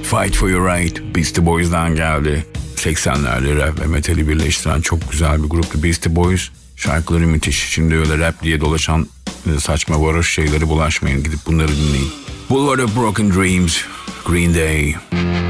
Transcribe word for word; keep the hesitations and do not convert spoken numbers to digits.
Fight for Your Right Beastie Boys'dan geldi. seksenlerde rap ve metali birleştiren çok güzel bir gruptu Beastie Boys. Şarkıları müthiş. Şimdi öyle rap diye dolaşan saçma varoş şeyleri bulaşmayın. Gidip bunları dinleyin. Boulevard of Broken Dreams, Green Day.